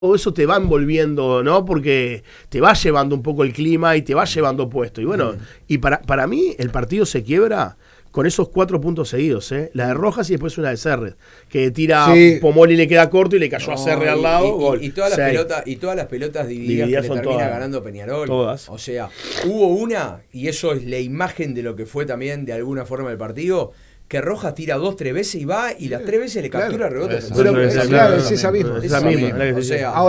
todo eso te va envolviendo, ¿no? Porque te va llevando un poco el clima y te va llevando puesto. Y bueno, y para mí el partido se quiebra con esos 4 puntos seguidos, ¿eh? La de Rojas y después una de Serres, que tira Pomoli, le queda corto y le cayó a Serres al lado. Y todas las pelotas divididas que le termina todas, ganando Peñarol. Todas. O sea, hubo una, y eso es la imagen de lo que fue también de alguna forma el partido, que Rojas tira 2-3 veces y va, y las 3 veces le captura rebote. Pero, claro, es esa misma. O sea,